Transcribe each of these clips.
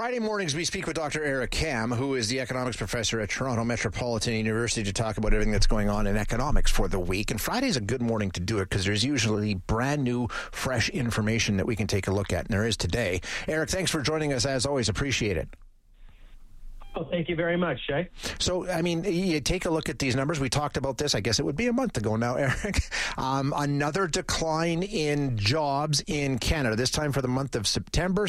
Friday mornings, we speak with Dr. Eric Kam, who is the economics professor at Toronto Metropolitan University, to talk about everything that's going on in economics for the week. And Friday's a good morning to do it because there's usually brand new, fresh information that we can take a look at, and there is today. Eric, thanks for joining us as always. Appreciate it. Well, thank you very much, Shay. So, I mean, you take a look at these numbers. We talked about this, I guess it would be a month ago now, Eric. Another decline in jobs in Canada, this time for the month of September.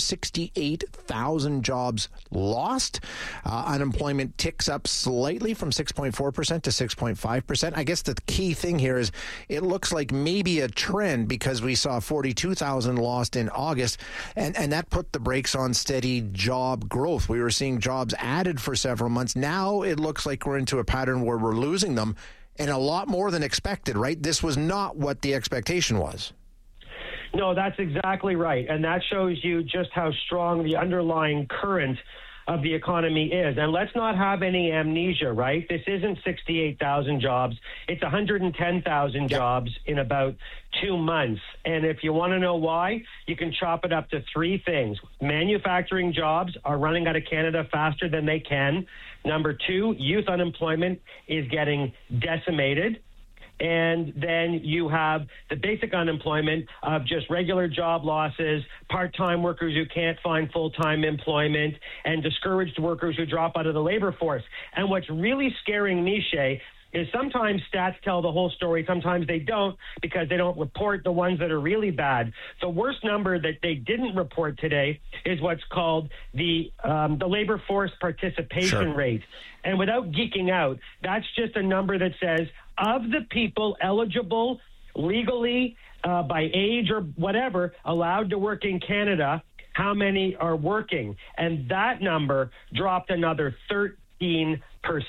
68,000 jobs lost. Unemployment ticks up slightly from 6.4% to 6.5%. I guess the key thing here is it looks like maybe a trend because we saw 42,000 lost in August, and that put the brakes on steady job growth. We were seeing jobs added for several months. Now it looks like we're into a pattern where we're losing them, and a lot more than expected, right? This was not what the expectation was. No, that's exactly right. And that shows you just how strong the underlying current of the economy is. And let's not have any amnesia, right? This isn't 68,000 jobs. It's 110,000 jobs in about 2 months. And if you want to know why, you can chop it up to three things. Manufacturing jobs are running out of Canada faster than they can. Number two, youth unemployment is getting decimated. And then you have the basic unemployment of just regular job losses, part-time workers who can't find full-time employment, and discouraged workers who drop out of the labor force. And what's really scaring me, Shay, is sometimes stats tell the whole story, sometimes they don't, because they don't report the ones that are really bad. The worst number that they didn't report today is what's called the labor force participation rate. And without geeking out, that's just a number that says, of the people eligible legally by age or whatever allowed to work in Canada, how many are working? And that number dropped another 13%,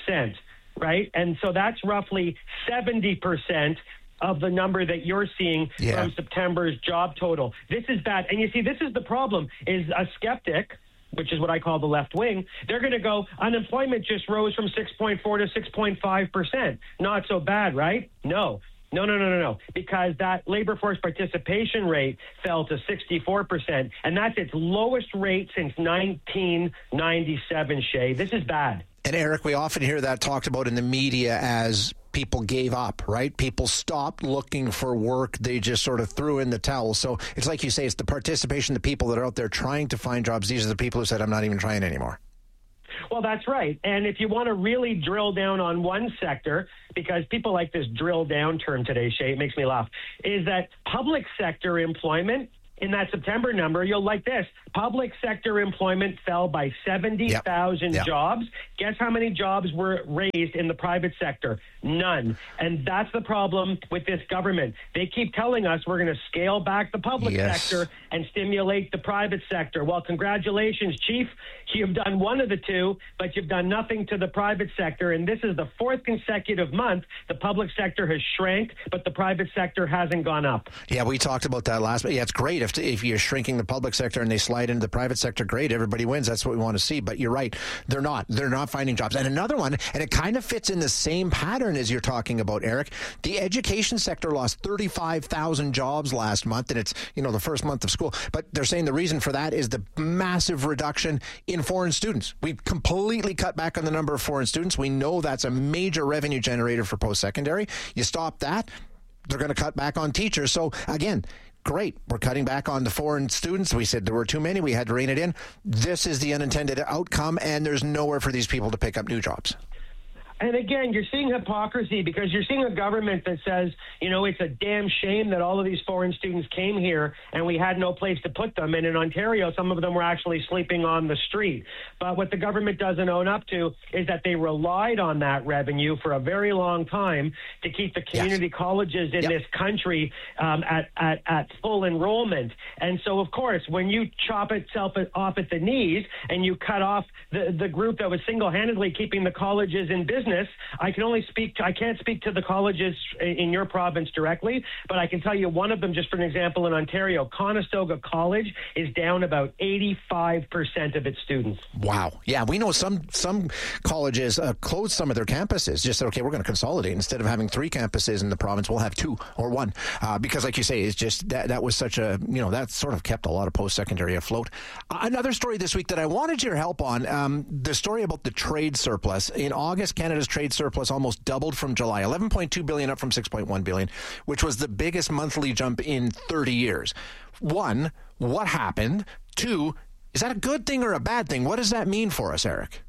right? And so that's roughly 70% of the number that you're seeing from September's job total. This is bad. And you see, this is the problem, is a skeptic, which is what I call the left wing, they're going to go, unemployment just rose from 6.4 to 6.5%. Not so bad, right? No. Because that labor force participation rate fell to 64%, and that's its lowest rate since 1997, Shay. This is bad. And Eric, we often hear that talked about in the media as people gave up, right? People stopped looking for work. They just sort of threw in the towel. So it's like you say, it's the participation, the people that are out there trying to find jobs. These are the people who said, I'm not even trying anymore. Well, that's right. And if you want to really drill down on one sector, because people like this drill down term today, Shay, it makes me laugh, is that public sector employment, in that September number, you'll like this. Public sector employment fell by 70,000 jobs. Guess how many jobs were raised in the private sector? None. And that's the problem with this government. They keep telling us we're going to scale back the public sector and stimulate the private sector. Well, congratulations, Chief. You've done one of the two, but you've done nothing to the private sector. And this is the fourth consecutive month the public sector has shrank, but the private sector hasn't gone up. Yeah, we talked about that last week. Yeah, it's great if you're shrinking the public sector and they slide into the private sector, great, everybody wins. That's what we want to see. But you're right, they're not finding jobs. And another one, and it kind of fits in the same pattern as you're talking about, Eric. The education sector lost 35,000 jobs last month, and it's the first month of school. But they're saying the reason for that is the massive reduction in foreign students. We've completely cut back on the number of foreign students. We know that's a major revenue generator for post-secondary. You stop that, they're going to cut back on teachers. So again, great. We're cutting back on the foreign students. We said there were too many. We had to rein it in. This is the unintended outcome, and there's nowhere for these people to pick up new jobs. And again, you're seeing hypocrisy because you're seeing a government that says, it's a damn shame that all of these foreign students came here and we had no place to put them. And in Ontario, some of them were actually sleeping on the street. But what the government doesn't own up to is that they relied on that revenue for a very long time to keep the community colleges in this country at full enrollment. And so, of course, when you chop itself off at the knees and you cut off the group that was single-handedly keeping the colleges in business, business, I can't speak to the colleges in your province directly, but I can tell you one of them, just for an example, in Ontario, Conestoga College is down about 85% of its students. Wow. Yeah, we know some colleges closed some of their campuses. Just said, okay, we're going to consolidate. Instead of having 3 campuses in the province, we'll have 2 or 1. Because like you say, it's just that was such a, that sort of kept a lot of post-secondary afloat. Another story this week that I wanted your help on, the story about the trade surplus. In August, Canada's trade surplus almost doubled from July, 11.2 billion up from 6.1 billion, which was the biggest monthly jump in 30 years. 1, what happened? 2, is that a good thing or a bad thing? What does that mean for us, Eric?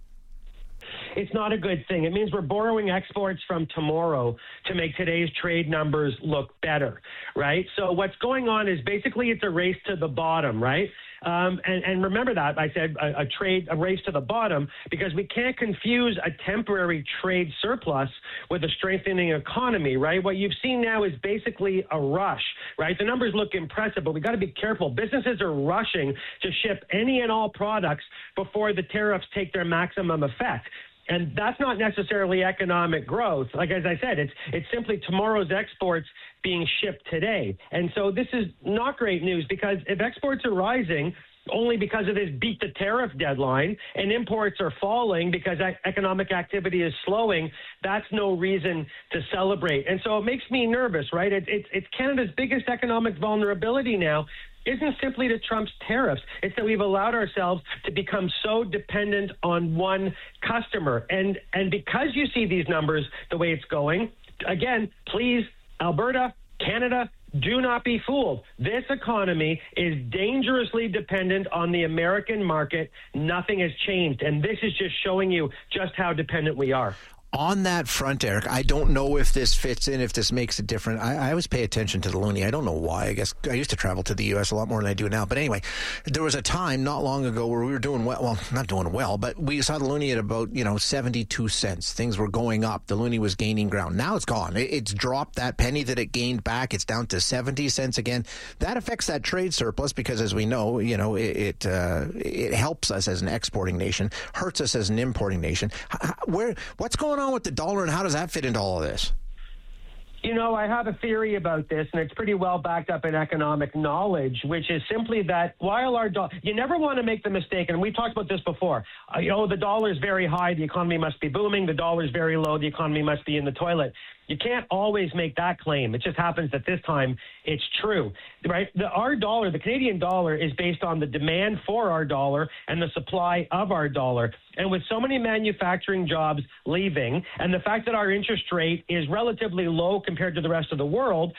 It's not a good thing. It means we're borrowing exports from tomorrow to make today's trade numbers look better, right? So what's going on is basically it's a race to the bottom, right? And remember that I said a race to the bottom, because we can't confuse a temporary trade surplus with a strengthening economy, right? What you've seen now is basically a rush, right? The numbers look impressive, but we got to be careful. Businesses are rushing to ship any and all products before the tariffs take their maximum effect. And that's not necessarily economic growth. Like, as I said, it's simply tomorrow's exports being shipped today. And so this is not great news, because if exports are rising only because of this beat the tariff deadline and imports are falling because economic activity is slowing, that's no reason to celebrate. And so it makes me nervous, right? It's Canada's biggest economic vulnerability now isn't simply to Trump's tariffs. It's that we've allowed ourselves to become so dependent on one customer. And because you see these numbers the way it's going, again, please, Alberta, Canada, do not be fooled. This economy is dangerously dependent on the American market. Nothing has changed. And this is just showing you just how dependent we are. On that front, Eric, I don't know if this fits in, if this makes it different. I always pay attention to the loonie. I don't know why. I guess I used to travel to the U.S. a lot more than I do now. But anyway, there was a time not long ago where we were doing well. Well, not doing well, but we saw the loonie at about, 72 cents. Things were going up. The loonie was gaining ground. Now it's gone. It's dropped. That penny that it gained back, it's down to 70 cents again. That affects that trade surplus because, as we know, it helps us as an exporting nation, hurts us as an importing nation. What's going on with the dollar, and how does that fit into all of this? I have a theory about this, and it's pretty well backed up in economic knowledge, which is simply that while our dollar, you never want to make the mistake, and we talked about this before, the dollar is very high, the economy must be booming, the dollar is very low, the economy must be in the toilet. You can't always make that claim. It just happens that this time it's true, right? Our dollar, the Canadian dollar, is based on the demand for our dollar and the supply of our dollar. And with so many manufacturing jobs leaving, and the fact that our interest rate is relatively low compared to the rest of the world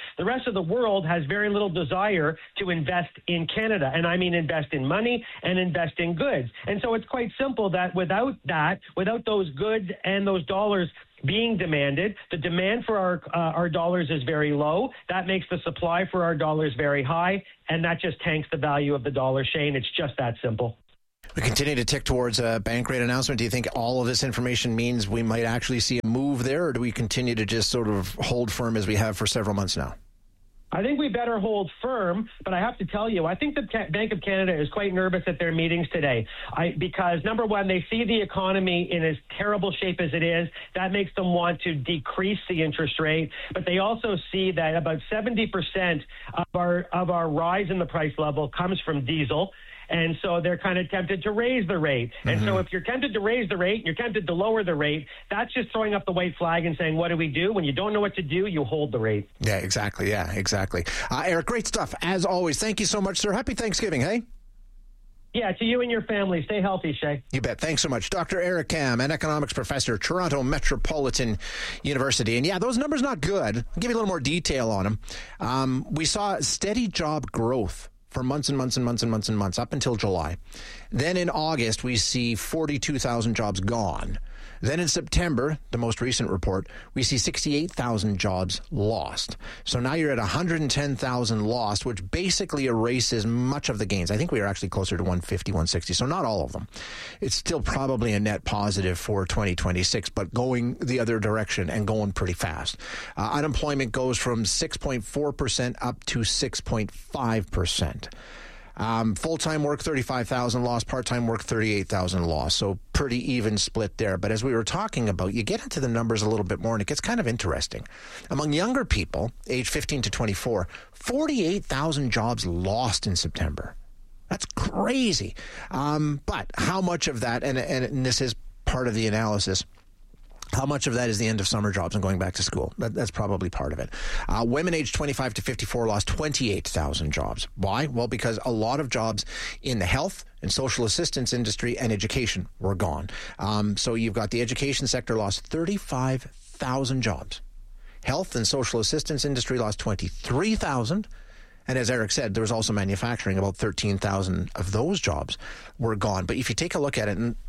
has very little desire to invest in Canada. And I mean invest in money and invest in goods. And so it's quite simple that without those goods and those dollars being demanded, the demand for our dollars is very low. That makes the supply for our dollars very high, and that just tanks the value of the dollar, Shane. It's just that simple. We continue to tick towards a bank rate announcement. Do you think all of this information means we might actually see a move there, or do we continue to just sort of hold firm as we have for several months now? I think we better hold firm, but I have to tell you, I think the Bank of Canada is quite nervous at their meetings today because, number one, they see the economy in as terrible shape as it is. That makes them want to decrease the interest rate, but they also see that about 70% of our rise in the price level comes from diesel. And so they're kind of tempted to raise the rate. And so if you're tempted to raise the rate, you're tempted to lower the rate, that's just throwing up the white flag and saying, what do we do? When you don't know what to do, you hold the rate. Yeah, exactly. Eric, great stuff. As always, thank you so much, sir. Happy Thanksgiving, hey? Yeah, to you and your family. Stay healthy, Shay. You bet. Thanks so much. Dr. Eric Kam, an economics professor, Toronto Metropolitan University. And yeah, those numbers not good. I'll give you a little more detail on them. We saw steady job growth for months and months and months and months and months up until July. Then in August, we see 42,000 jobs gone. Then in September, the most recent report, we see 68,000 jobs lost. So now you're at 110,000 lost, which basically erases much of the gains. I think we are actually closer to 150, 160, so not all of them. It's still probably a net positive for 2026, but going the other direction and going pretty fast. Unemployment goes from 6.4% up to 6.5%. Full-time work, 35,000 lost. Part-time work, 38,000 lost. So pretty even split there. But as we were talking about, you get into the numbers a little bit more, and it gets kind of interesting. Among younger people, age 15 to 24, 48,000 jobs lost in September. That's crazy. But how much of that, and this is part of the analysis, how much of that is the end of summer jobs and going back to school? That's probably part of it. Women aged 25 to 54 lost 28,000 jobs. Why? Well, because a lot of jobs in the health and social assistance industry and education were gone. So you've got the education sector lost 35,000 jobs. Health and social assistance industry lost 23,000. And as Eric said, there was also manufacturing. About 13,000 of those jobs were gone. But if you take a look at it, and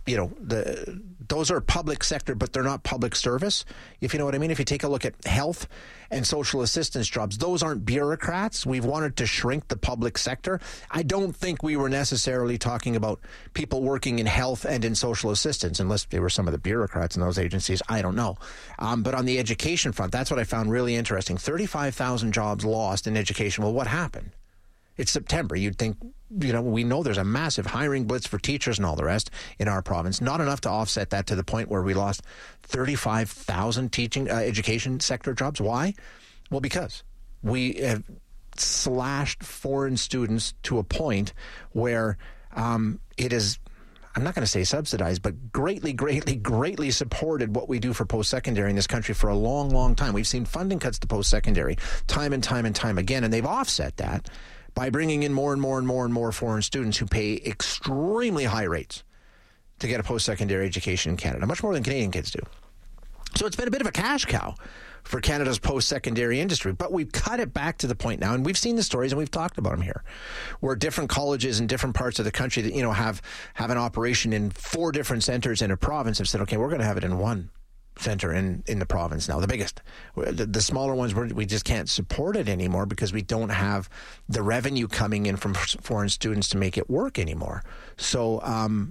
those are public sector, but they're not public service, if you know what I mean. If you take a look at health and social assistance jobs, those aren't bureaucrats. We've wanted to shrink the public sector. I don't think we were necessarily talking about people working in health and in social assistance, unless they were some of the bureaucrats in those agencies. I don't know. But on the education front, that's what I found really interesting. 35,000 jobs lost in education. Well, what happened? It's September. You'd think, we know there's a massive hiring blitz for teachers and all the rest in our province. Not enough to offset that to the point where we lost 35,000 teaching education sector jobs. Why? Well, because we have slashed foreign students to a point where it is, I'm not going to say subsidized, but greatly supported what we do for post-secondary in this country for a long, long time. We've seen funding cuts to post-secondary time and time and time again, and they've offset that by bringing in more and more foreign students who pay extremely high rates to get a post-secondary education in Canada, much more than Canadian kids do. So it's been a bit of a cash cow for Canada's post-secondary industry, but we've cut it back to the point now, and we've seen the stories and we've talked about them here, where different colleges in different parts of the country that have an operation in 4 different centers in a province have said, okay, we're going to have it in one center in the province now, the biggest. The smaller ones, we just can't support it anymore because we don't have the revenue coming in from foreign students to make it work anymore. So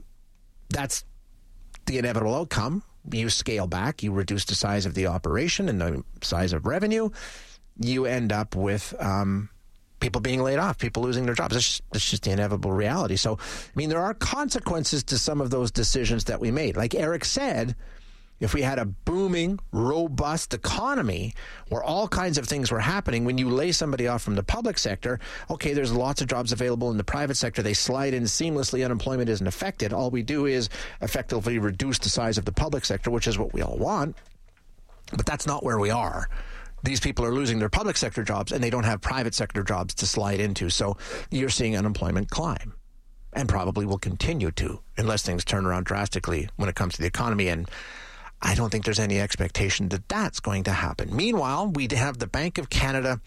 that's the inevitable outcome. You scale back, you reduce the size of the operation and the size of revenue, you end up with people being laid off, people losing their jobs. That's just the inevitable reality. So, there are consequences to some of those decisions that we made. Like Eric said, if we had a booming, robust economy where all kinds of things were happening, when you lay somebody off from the public sector, okay, there's lots of jobs available in the private sector. They slide in seamlessly. Unemployment isn't affected. All we do is effectively reduce the size of the public sector, which is what we all want. But that's not where we are. These people are losing their public sector jobs, and they don't have private sector jobs to slide into. So you're seeing unemployment climb, and probably will continue to, unless things turn around drastically when it comes to the economy. And I don't think there's any expectation that that's going to happen. Meanwhile, we have the Bank of Canada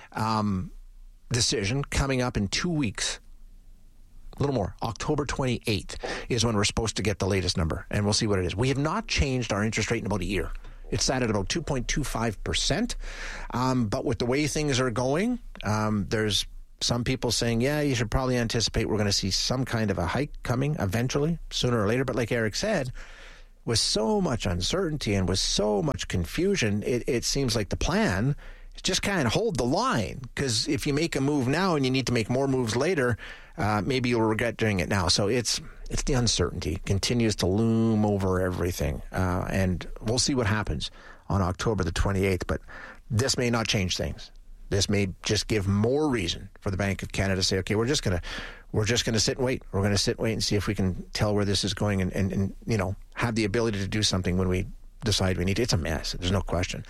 decision coming up in 2 weeks. A little more. October 28th is when we're supposed to get the latest number, and we'll see what it is. We have not changed our interest rate in about a year. It's sat at about 2.25%. But with the way things are going, there's some people saying, yeah, you should probably anticipate we're going to see some kind of a hike coming eventually, sooner or later. But like Eric said, with so much uncertainty and with so much confusion, it seems like the plan is just kind of hold the line. Because if you make a move now and you need to make more moves later, maybe you'll regret doing it now. So it's the uncertainty continues to loom over everything. And we'll see what happens on October the 28th. But this may not change things. This may just give more reason for the Bank of Canada to say, okay, we're just going to sit and wait. We're going to sit and wait and see if we can tell where this is going and have the ability to do something when we decide we need to. It's a mess. There's no question.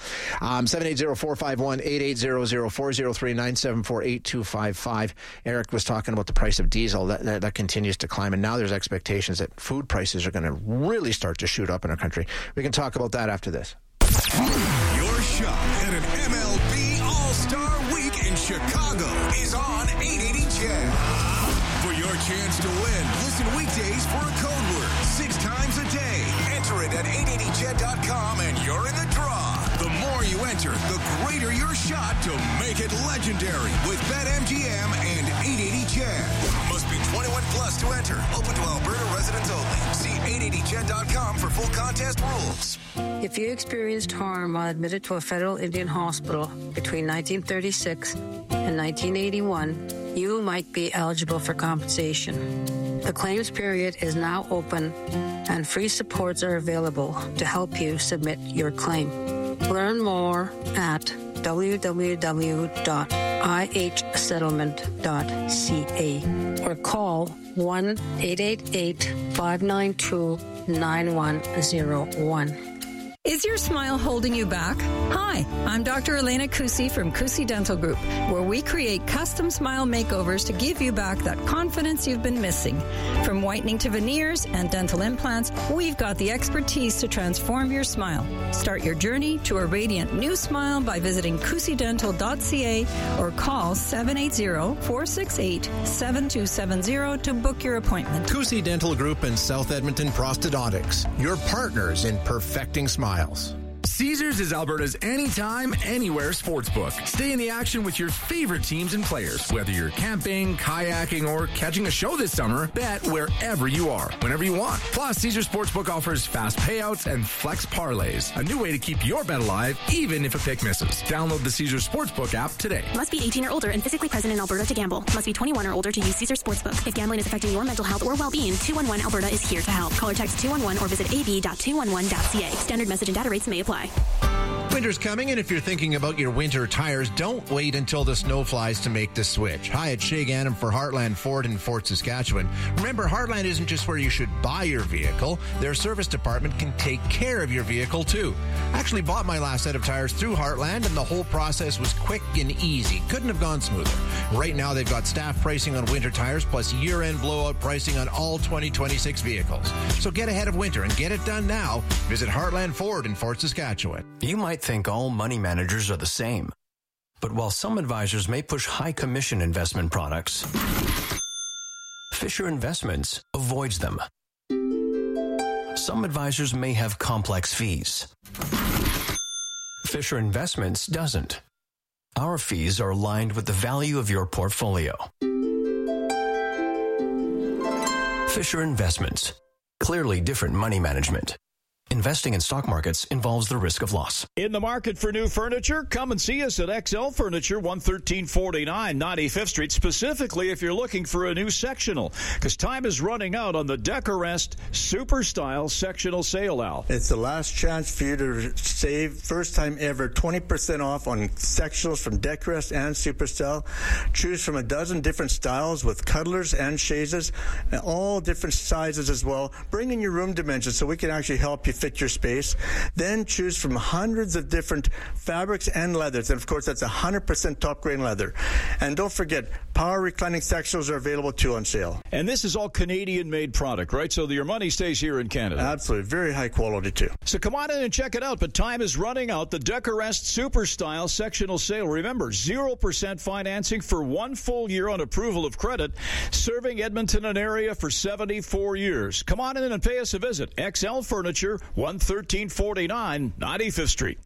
780-451-8800-403-974-8255. Eric was talking about the price of diesel. That continues to climb, and now there's expectations that food prices are going to really start to shoot up in our country. We can talk about that after this. Your shot at an MLB All-Star Week in Chicago is on 880 CHED. For your chance to win, listen weekdays for a code word 6 times a day. Enter it at 880ched.com and you're in the draw. The more you enter, the greater your shot to make it legendary with BetMGM and 880 CHED. Must be 21 plus to enter. Open to Alberta residents only. See 880ched.com for full contest rules. If you experienced harm while admitted to a federal Indian hospital between 1936 and 1981, you might be eligible for compensation. The claims period is now open and free supports are available to help you submit your claim. Learn more at www.ihsettlement.ca or call 1-888-592-9101. Is your smile holding you back? Hi, I'm Dr. Elena Kusi from Kusi Dental Group, where we create custom smile makeovers to give you back that confidence you've been missing. From whitening to veneers and dental implants, we've got the expertise to transform your smile. Start your journey to a radiant new smile by visiting kusidental.ca or call 780-468-7270 to book your appointment. Kusi Dental Group and South Edmonton Prosthodontics, your partners in perfecting smiles. Caesars is Alberta's anytime, anywhere sportsbook. Stay in the action with your favorite teams and players. Whether you're camping, kayaking, or catching a show this summer, bet wherever you are, whenever you want. Plus, Caesars Sportsbook offers fast payouts and flex parlays, a new way to keep your bet alive, even if a pick misses. Download the Caesars Sportsbook app today. Must be 18 or older and physically present in Alberta to gamble. Must be 21 or older to use Caesars Sportsbook. If gambling is affecting your mental health or well-being, 211 Alberta is here to help. Call or text 211 or visit ab.211.ca. Standard message and data rates may apply. Winter's coming, and if you're thinking about your winter tires, don't wait until the snow flies to make the switch. Hi, it's Shay Gannon for Heartland Ford in Fort Saskatchewan. Remember, Heartland isn't just where you should buy your vehicle. Their service department can take care of your vehicle, too. I actually bought my last set of tires through Heartland, and the whole process was quick and easy. Couldn't have gone smoother. Right now, they've got staff pricing on winter tires, plus year-end blowout pricing on all 2026 vehicles. So get ahead of winter and get it done now. Visit Heartland Ford in Fort Saskatchewan. You might think all money managers are the same. But while some advisors may push high commission investment products, Fisher Investments avoids them. Some advisors may have complex fees. Fisher Investments doesn't. Our fees are aligned with the value of your portfolio. Fisher Investments. Clearly different money management. Investing in stock markets involves the risk of loss. In the market for new furniture? Come and see us at XL Furniture, 11349 95th Street, specifically if you're looking for a new sectional, because time is running out on the Decorest Super Style Sectional Sale, Al. It's the last chance for you to save, first time ever, 20% off on sectionals from Decorest and Super Style. Choose from a dozen different styles with cuddlers and chaises, and all different sizes as well. Bring in your room dimensions so we can actually help you fit your space. Then choose from hundreds of different fabrics and leathers. And of course, that's 100% top grain leather. And don't forget, power reclining sectionals are available too on sale. And this is all Canadian-made product, right? So your money stays here in Canada. Absolutely. Very high quality too. So come on in and check it out. But time is running out. The Decorest Super Style Sectional Sale. Remember, 0% financing for 1 full year on approval of credit. Serving Edmonton and area for 74 years. Come on in and pay us a visit. XL Furniture, 11349 95th Street.